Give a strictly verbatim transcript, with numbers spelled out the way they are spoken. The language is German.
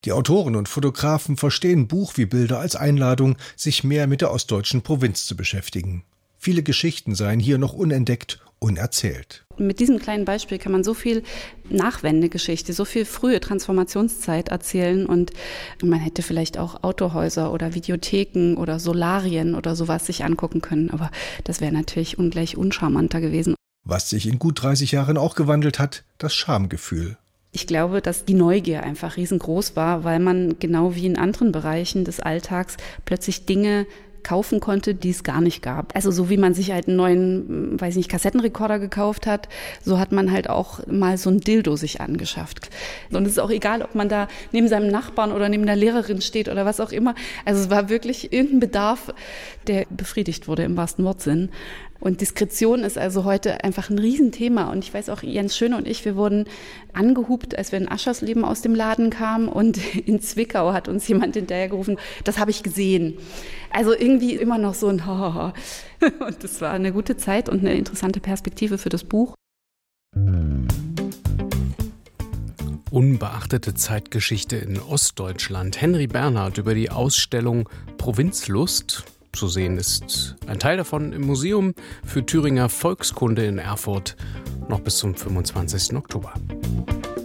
Die Autoren und Fotografen verstehen Buch wie Bilder als Einladung, sich mehr mit der ostdeutschen Provinz zu beschäftigen. Viele Geschichten seien hier noch unentdeckt, unerzählt. Mit diesem kleinen Beispiel kann man so viel Nachwendegeschichte, so viel frühe Transformationszeit erzählen und man hätte vielleicht auch Autohäuser oder Videotheken oder Solarien oder sowas sich angucken können, aber das wäre natürlich ungleich uncharmanter gewesen. Was sich in gut dreißig Jahren auch gewandelt hat, das Schamgefühl. Ich glaube, dass die Neugier einfach riesengroß war, weil man genau wie in anderen Bereichen des Alltags plötzlich Dinge kaufen konnte, die es gar nicht gab. Also so wie man sich halt einen neuen, weiß nicht, Kassettenrekorder gekauft hat, so hat man halt auch mal so ein Dildo sich angeschafft. Und es ist auch egal, ob man da neben seinem Nachbarn oder neben der Lehrerin steht oder was auch immer. Also es war wirklich irgendein Bedarf, der befriedigt wurde im wahrsten Wortsinn. Und Diskretion ist also heute einfach ein Riesenthema. Und ich weiß auch, Jens Schöne und ich, wir wurden angehupt, als wir in Aschersleben aus dem Laden kamen. Und in Zwickau hat uns jemand hinterhergerufen, das habe ich gesehen. Also irgendwie immer noch so ein Hahaha. Und das war eine gute Zeit und eine interessante Perspektive für das Buch. Unbeachtete Zeitgeschichte in Ostdeutschland. Henry Bernhard über die Ausstellung Provinzlust. Zu sehen ist ein Teil davon im Museum für Thüringer Volkskunde in Erfurt noch bis zum fünfundzwanzigsten Oktober.